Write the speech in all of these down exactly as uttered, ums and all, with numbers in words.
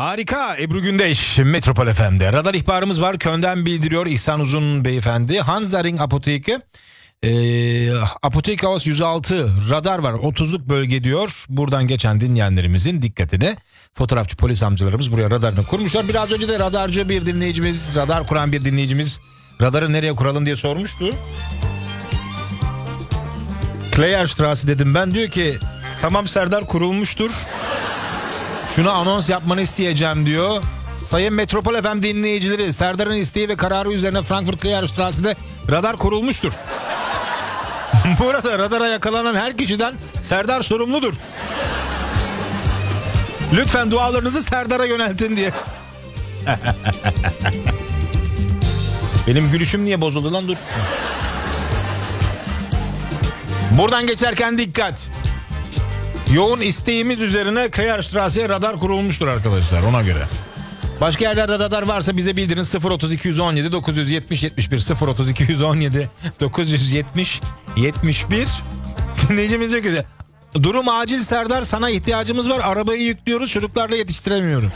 Harika. Ebru Gündeş Metropol F M'de. Radar ihbarımız var. Köln'den bildiriyor İhsan Uzun beyefendi. Hansaring Apoteki. Ee, Apoteki House yüz altı radar var. otuzluk bölge diyor. Buradan geçen dinleyenlerimizin dikkatine. Fotoğrafçı polis amcalarımız buraya radarını kurmuşlar. Biraz önce de radarcı bir dinleyicimiz, radar kuran bir dinleyicimiz radarı nereye kuralım diye sormuştu. Kleierstraße dedim ben, diyor ki tamam Serdar, kurulmuştur. Şunu anons yapmanı isteyeceğim diyor. Sayın Metropol F M dinleyicileri, Serdar'ın isteği ve kararı üzerine Frankfurt Kleierstraße'de radar kurulmuştur. Bu arada radara yakalanan her kişiden Serdar sorumludur. Lütfen dualarınızı Serdar'a yöneltin diye. Benim gülüşüm niye bozuldu lan, dur. Buradan geçerken dikkat. Yoğun isteğimiz üzerine Kleierstraße'ye radar kurulmuştur arkadaşlar, ona göre. Başka yerlerde radar varsa bize bildirin. Sıfır otuz iki yüz on yedi dokuz yüz yetmiş yetmiş bir sıfır otuz iki yüz on yedi dokuz yüz yetmiş yetmiş bir. Dinleyicimiz diyor ki durum acil Serdar, sana ihtiyacımız var, arabayı yüklüyoruz, çocuklarla yetiştiremiyorum.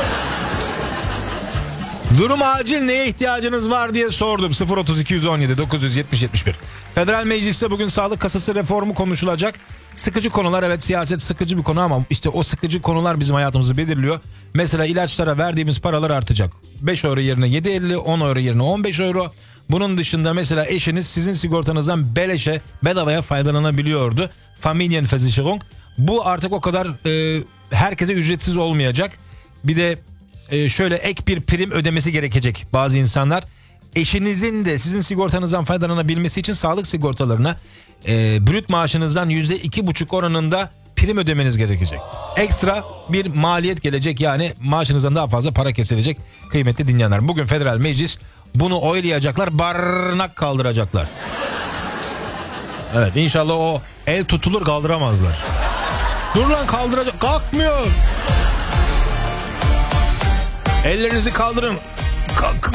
Durum acil, neye ihtiyacınız var diye sordum. Sıfır otuz iki yüz on yedi dokuz yüz yetmiş yetmiş bir. Federal Meclis'te bugün sağlık kasası reformu konuşulacak. Sıkıcı konular, evet, siyaset sıkıcı bir konu ama işte o sıkıcı konular bizim hayatımızı belirliyor. Mesela ilaçlara verdiğimiz paralar artacak. beş euro yerine yedi elli, on euro yerine on beş euro. Bunun dışında mesela eşiniz sizin sigortanızdan beleşe, bedavaya faydalanabiliyordu. Familienversicherung. Bu artık o kadar e, herkese ücretsiz olmayacak. Bir de e, şöyle ek bir prim ödemesi gerekecek bazı insanlar. Eşinizin de sizin sigortanızdan faydalanabilmesi için sağlık sigortalarına e, brüt maaşınızdan yüzde iki buçuk oranında prim ödemeniz gerekecek. Ekstra bir maliyet gelecek, yani maaşınızdan daha fazla para kesilecek kıymetli dinleyenler. Bugün Federal Meclis bunu oylayacaklar, barnak kaldıracaklar. Evet, inşallah o el tutulur, kaldıramazlar. Dur lan, kaldıracak, kalkmıyor. Ellerinizi kaldırın. Kalk,